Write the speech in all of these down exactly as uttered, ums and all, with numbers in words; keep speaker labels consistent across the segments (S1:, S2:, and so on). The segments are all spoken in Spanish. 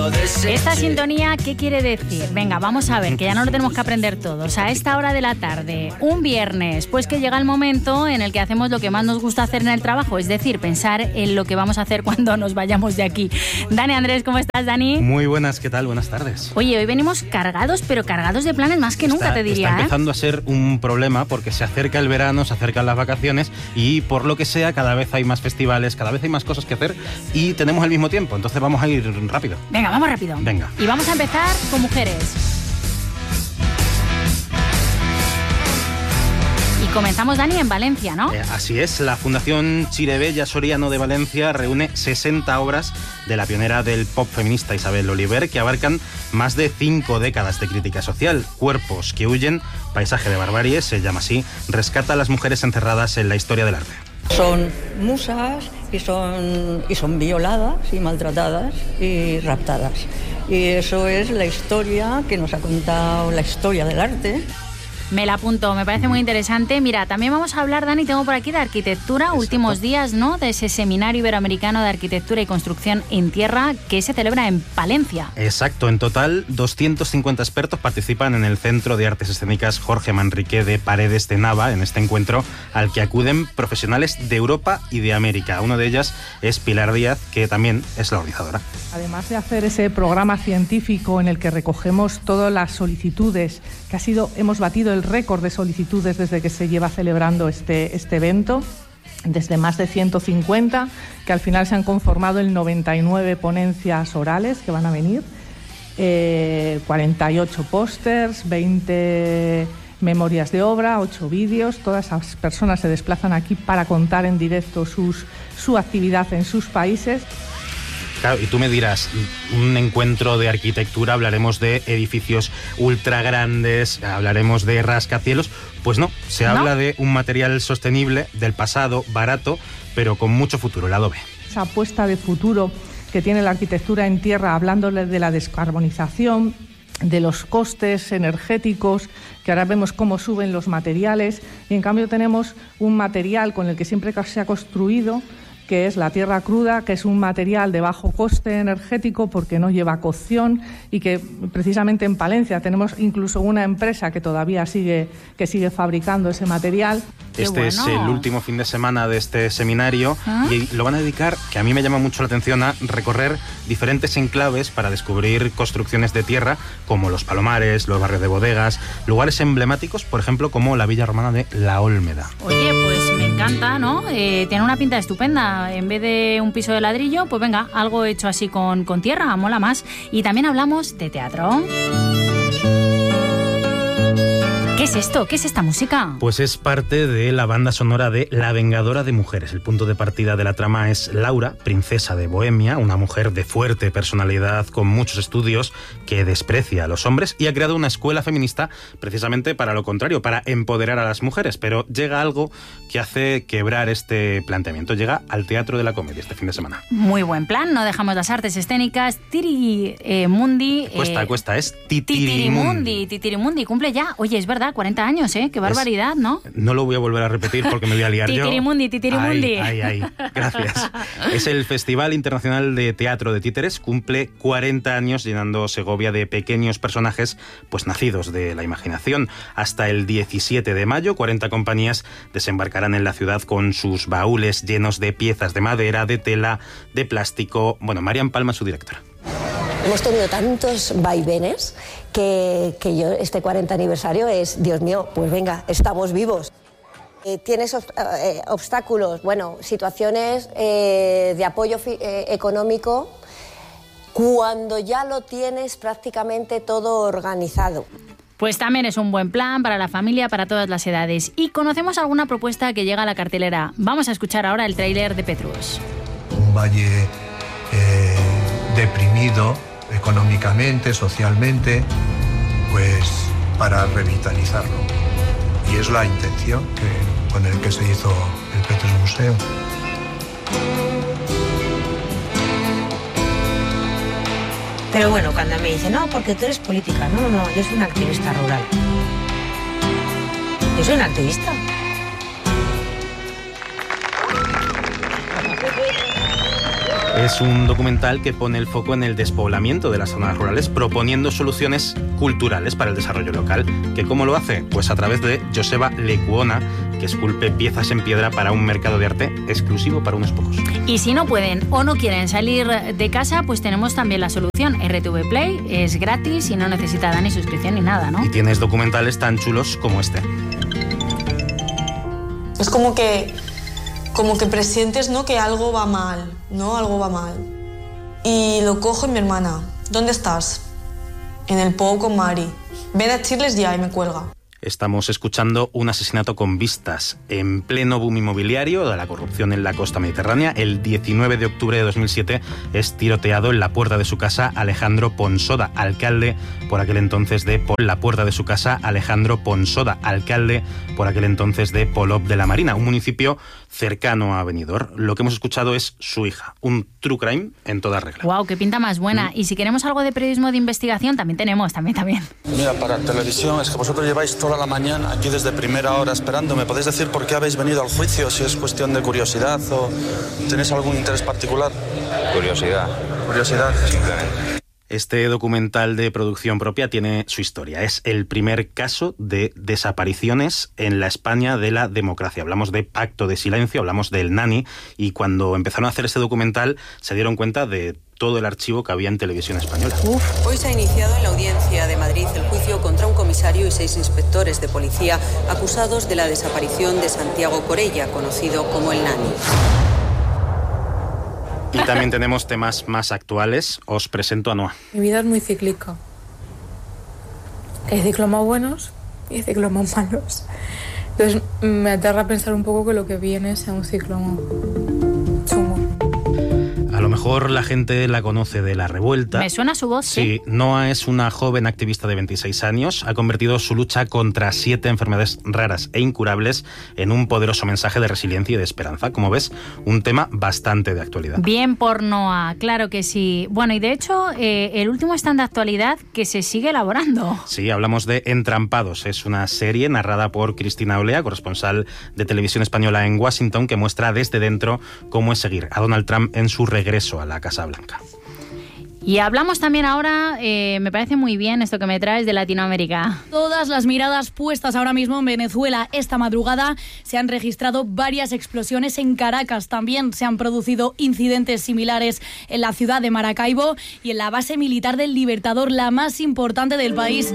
S1: Esta sintonía, ¿qué quiere decir? Venga, vamos a ver, que ya no lo tenemos que aprender todos. A esta hora de la tarde, un viernes, pues que llega el momento en el que hacemos lo que más nos gusta hacer en el trabajo, es decir, pensar en lo que vamos a hacer cuando nos vayamos de aquí. Dani Andrés, ¿cómo estás, Dani?
S2: Muy buenas, ¿qué tal? Buenas tardes.
S1: Oye, hoy venimos cargados, pero cargados de planes más que
S2: está,
S1: nunca, te diría.
S2: Está empezando
S1: ¿eh?
S2: a ser un problema porque se acerca el verano, se acercan las vacaciones y por lo que sea cada vez hay más festivales, cada vez hay más cosas que hacer y tenemos el mismo tiempo, entonces vamos a ir rápido.
S1: Venga, vamos rápido.
S2: Venga.
S1: Y vamos a empezar con mujeres. Y comenzamos, Dani, en Valencia, ¿no?
S2: Eh, así es, la Fundación Chirebella Soriano de Valencia reúne sesenta obras de la pionera del pop feminista Isabel Oliver, que abarcan más de cinco décadas de crítica social. Cuerpos que huyen, paisaje de barbarie, se llama así, rescata a las mujeres encerradas en la historia del arte.
S3: Son musas y son, y son violadas y maltratadas y raptadas. Y eso es la historia que nos ha contado la historia del arte.
S1: Me la apunto, me parece muy interesante. Mira, también vamos a hablar, Dani, tengo por aquí de arquitectura, Exacto. últimos días, ¿no? De ese seminario iberoamericano de arquitectura y construcción en tierra que se celebra en Palencia.
S2: Exacto, en total doscientos cincuenta expertos participan en el Centro de Artes Escénicas Jorge Manrique de Paredes de Nava, en este encuentro al que acuden profesionales de Europa y de América. Una de ellas es Pilar Díaz, que también es la organizadora.
S4: Además de hacer ese programa científico en el que recogemos todas las solicitudes, que ha sido, hemos batido el récord de solicitudes desde que se lleva celebrando este, este evento, desde más de ciento cincuenta, que al final se han conformado en noventa y nueve ponencias orales que van a venir, eh, cuarenta y ocho pósters, veinte memorias de obra, ocho vídeos. Todas esas personas se desplazan aquí para contar en directo sus, su actividad en sus países.
S2: Claro, y tú me dirás, un encuentro de arquitectura, hablaremos de edificios ultra grandes, hablaremos de rascacielos. Pues no, se ¿No? habla de un material sostenible, del pasado, barato, pero con mucho futuro, el adobe.
S4: Esa apuesta de futuro que tiene la arquitectura en tierra, hablándole de la descarbonización, de los costes energéticos, que ahora vemos cómo suben los materiales, y en cambio tenemos un material con el que siempre se ha construido, que es la tierra cruda, que es un material de bajo coste energético porque no lleva cocción, y que precisamente en Palencia tenemos incluso una empresa que todavía sigue, que sigue fabricando ese material.
S2: Este bueno. es el último fin de semana de este seminario ¿Ah? y lo van a dedicar, que a mí me llama mucho la atención, a recorrer diferentes enclaves para descubrir construcciones de tierra como los Palomares, los barrios de bodegas, lugares emblemáticos, por ejemplo, como la villa romana de La Olmeda.
S1: Oye, pues me encanta, ¿no? Eh, tiene una pinta estupenda. En vez de un piso de ladrillo, pues venga, algo hecho así con, con tierra, mola más. Y también hablamos de teatro. ¿Qué es esto? ¿Qué es esta música?
S2: Pues es parte de la banda sonora de La Vengadora de Mujeres. El punto de partida de la trama es Laura, princesa de Bohemia, una mujer de fuerte personalidad con muchos estudios que desprecia a los hombres y ha creado una escuela feminista precisamente para lo contrario, para empoderar a las mujeres. Pero llega algo que hace quebrar este planteamiento. Llega al Teatro de la Comedia este fin de semana.
S1: Muy buen plan, no dejamos las artes escénicas. Tiri eh, Mundi...
S2: Cuesta,
S1: eh,
S2: cuesta, es Titirimundi.
S1: Titirimundi, Titirimundi, cumple ya. Oye, es verdad, cuarenta años, ¿eh? Qué barbaridad, ¿no?
S2: Es, no lo voy a volver a repetir porque me voy a liar yo.
S1: Titirimundi, Titirimundi.
S2: Ay, ay, ay. Gracias. Es el Festival Internacional de Teatro de Títeres. Cumple cuarenta años llenando Segovia de pequeños personajes pues nacidos de la imaginación. Hasta el diecisiete de mayo, cuarenta compañías desembarcarán en la ciudad con sus baúles llenos de piezas de madera, de tela, de plástico. Bueno, Marian Palma, su directora.
S5: Hemos tenido tantos vaivenes que, que yo este cuarenta aniversario es, Dios mío, pues venga, estamos vivos. Eh, ¿Tienes ob- eh, obstáculos? Bueno, situaciones eh, de apoyo fi- eh, económico cuando ya lo tienes prácticamente todo organizado.
S1: Pues también es un buen plan para la familia, para todas las edades. Y conocemos alguna propuesta que llega a la cartelera. Vamos a escuchar ahora el tráiler de Petrus.
S6: Un valle eh, deprimido económicamente, socialmente, pues para revitalizarlo. Y es la intención que, con el que se hizo el Petrus Museo.
S7: Pero bueno, cuando me dice, no, porque tú eres política. No, no, yo soy una activista rural. Yo soy una activista.
S2: Es un documental que pone el foco en el despoblamiento de las zonas rurales, proponiendo soluciones culturales para el desarrollo local. ¿Que cómo lo hace? Pues a través de Joseba Lecuona, que esculpe piezas en piedra para un mercado de arte exclusivo para unos pocos.
S1: Y si no pueden o no quieren salir de casa, pues tenemos también la solución. R T V Play es gratis y no necesita ni suscripción ni nada, ¿no?
S2: Y tienes documentales tan chulos como este.
S8: Es como que, como que presientes, ¿no?, que algo va mal, ¿no? Algo va mal. Y lo cojo y mi hermana, ¿dónde estás? En el Pou con Mari. Ven a Chirles ya, y me cuelga.
S2: Estamos escuchando un asesinato con vistas en pleno boom inmobiliario de la corrupción en la costa mediterránea. El diecinueve de octubre de dos mil siete es tiroteado en la puerta de su casa Alejandro Ponsoda, alcalde por aquel entonces de Pol. La puerta de su casa Alejandro Ponsoda, alcalde por aquel entonces de Polop de la Marina, un municipio cercano a Benidorm. Lo que hemos escuchado es su hija, un true crime en toda regla.
S1: Wow, qué pinta más buena. Mm. Y si queremos algo de periodismo de investigación, también tenemos, también, también.
S9: Mira, para televisión es que vosotros lleváis toda la mañana aquí desde primera hora esperando. ¿Me podéis decir por qué habéis venido al juicio? Si es cuestión de curiosidad o tenéis algún interés particular.
S10: Curiosidad.
S9: Curiosidad.
S10: Simplemente.
S2: Este documental de producción propia tiene su historia. Es el primer caso de desapariciones en la España de la democracia. Hablamos de pacto de silencio, hablamos del Nani, y cuando empezaron a hacer este documental se dieron cuenta de todo el archivo que había en televisión española.
S11: Uf. Hoy se ha iniciado en la audiencia de Madrid el juicio contra un comisario y seis inspectores de policía acusados de la desaparición de Santiago Corella, conocido como el Nani.
S2: Y también tenemos temas más actuales. Os presento a Noa.
S12: Mi vida es muy cíclica. Hay ciclos más buenos y hay ciclos más malos. Entonces me aterra pensar un poco que lo que viene sea un ciclo chungo.
S2: A lo mejor la gente la conoce de La Revuelta.
S1: Me suena su voz,
S2: sí. Sí, Noa es una joven activista de veintiséis años. Ha convertido su lucha contra siete enfermedades raras e incurables en un poderoso mensaje de resiliencia y de esperanza. Como ves, un tema bastante de actualidad.
S1: Bien por Noa, claro que sí. Bueno, y de hecho, eh, el último está en de actualidad que se sigue elaborando.
S2: Sí, hablamos de Entrampados. Es una serie narrada por Cristina Olea, corresponsal de Televisión Española en Washington, que muestra desde dentro cómo es seguir a Donald Trump en su regreso a la Casa Blanca.
S1: Y hablamos también ahora, eh, me parece muy bien esto que me traes de Latinoamérica.
S13: Todas las miradas puestas ahora mismo en Venezuela. Esta madrugada se han registrado varias explosiones en Caracas. También se han producido incidentes similares en la ciudad de Maracaibo y en la base militar del Libertador, la más importante del país.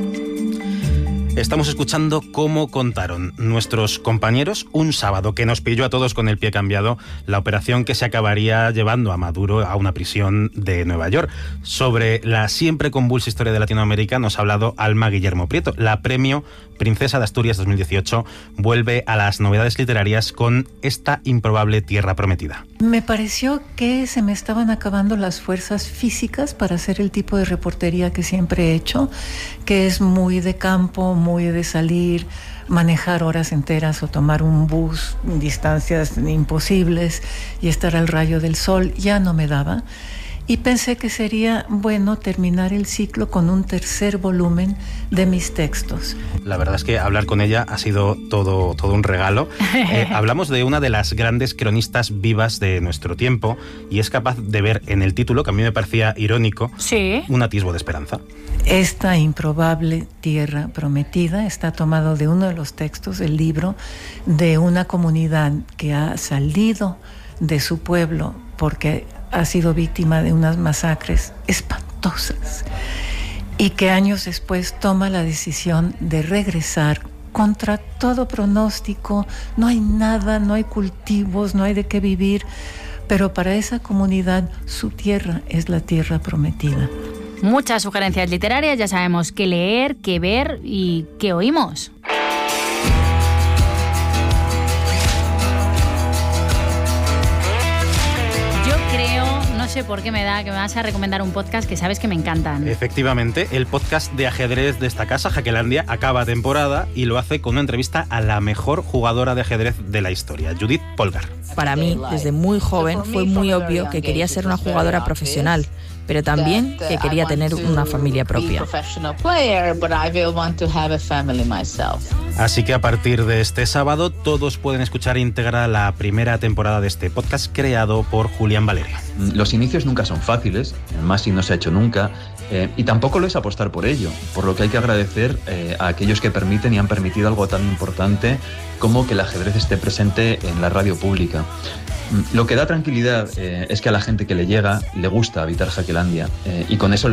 S2: Estamos escuchando cómo contaron nuestros compañeros un sábado que nos pilló a todos con el pie cambiado la operación que se acabaría llevando a Maduro a una prisión de Nueva York. Sobre la siempre convulsa historia de Latinoamérica nos ha hablado Alma Guillermo Prieto. La premio Princesa de Asturias dos mil dieciocho vuelve a las novedades literarias con esta improbable Tierra Prometida.
S14: Me pareció que se me estaban acabando las fuerzas físicas para hacer el tipo de reportería que siempre he hecho, que es muy de campo, muy de salir, manejar horas enteras o tomar un bus en distancias imposibles y estar al rayo del sol. Ya no me daba. Y pensé que sería bueno terminar el ciclo con un tercer volumen de mis textos.
S2: La verdad es que hablar con ella ha sido todo, todo un regalo. Eh, hablamos de una de las grandes cronistas vivas de nuestro tiempo y es capaz de ver en el título, que a mí me parecía irónico,
S1: sí,
S2: un atisbo de esperanza.
S14: Esta improbable Tierra Prometida está tomado de uno de los textos del libro de una comunidad que ha salido de su pueblo porque ha sido víctima de unas masacres espantosas y que años después toma la decisión de regresar contra todo pronóstico. No hay nada, no hay cultivos, no hay de qué vivir, pero para esa comunidad su tierra es la Tierra Prometida.
S1: Muchas sugerencias literarias, ya sabemos qué leer, qué ver y qué oímos. No sé por qué me da que me vas a recomendar un podcast que sabes que me encantan.
S2: Efectivamente, el podcast de ajedrez de esta casa, Jaquelandia, acaba temporada y lo hace con una entrevista a la mejor jugadora de ajedrez de la historia, Judith Polgar.
S15: Para mí, desde muy joven, fue muy obvio que quería ser una jugadora profesional. pero también que quería tener una familia propia.
S2: Así que a partir de este sábado todos pueden escuchar íntegra la primera temporada de este podcast creado por Julián Valerio.
S16: Los inicios nunca son fáciles, más si no se ha hecho nunca, eh, y tampoco lo es apostar por ello, por lo que hay que agradecer eh, a aquellos que permiten y han permitido algo tan importante como que el ajedrez esté presente en la radio pública. Lo que da tranquilidad eh, es que a la gente que le llega le gusta habitar Jaquelandia, eh, y con eso